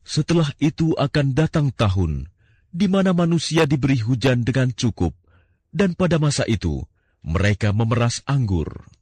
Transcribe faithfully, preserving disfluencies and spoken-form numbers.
Setelah itu akan datang tahun di mana manusia diberi hujan dengan cukup, dan pada masa itu mereka memeras anggur.